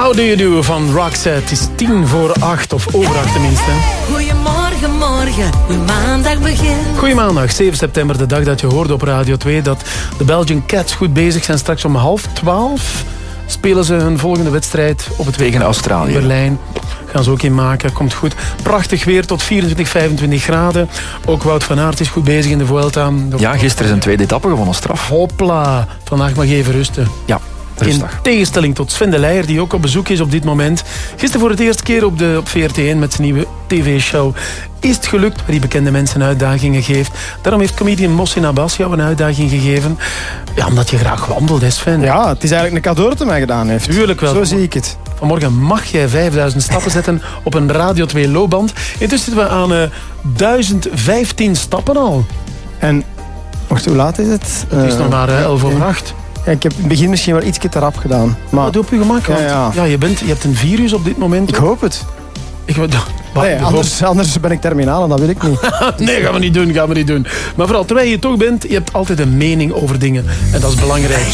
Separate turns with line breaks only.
How do you do van Roxette. Het is 7:50 of over 8 tenminste.
Goedemorgen, morgen, uw maandag begint.
Goeie maandag, 7 september, de dag dat je hoorde op Radio 2 dat de Belgian Cats goed bezig zijn. Straks om 11:30 spelen ze hun volgende wedstrijd op het WK
tegen Australië.
Berlijn. Gaan ze ook in maken, komt goed. Prachtig weer tot 24, 25 graden. Ook Wout van Aert is goed bezig in de Vuelta.
Ja, gisteren is een tweede etappe gewonnen, straf.
Hopla, vandaag mag even rusten.
Ja, rustig.
In tegenstelling tot Sven de Leijer, die ook op bezoek is op dit moment. Gisteren voor het eerste keer op VRT1 met zijn nieuwe tv-show. Is het gelukt, waar hij bekende mensen uitdagingen geeft. Daarom heeft comedian Mohsin Abbas jou een uitdaging gegeven. Ja, omdat je graag wandelt, hè Sven?
Ja, het is eigenlijk een cadeau dat hij mij gedaan heeft.
Tuurlijk wel.
Zo zie ik het.
Vanmorgen mag jij 5000 stappen zetten op een Radio 2 loopband. Intussen zitten we aan 1015 stappen al.
En, wacht, hoe laat is het?
Het is nog maar 11:08.
Ja, ik heb in het begin misschien wel iets te rap gedaan. Maar
doe op je gemak, want
ja.
je hebt een virus op dit moment.
Ik hoop het. Anders ben ik terminaal en dat wil ik niet.
Nee, gaan we niet doen. Maar vooral, terwijl je toch bent, je hebt altijd een mening over dingen. En dat is belangrijk.